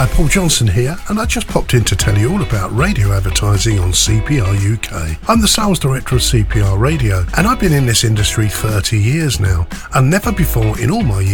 Hi, Paul Johnson here, and I just popped in to tell you all about radio advertising on CPR UK. I'm the sales director of CPR Radio, and I've been in this industry 30 years now, and never before in all my years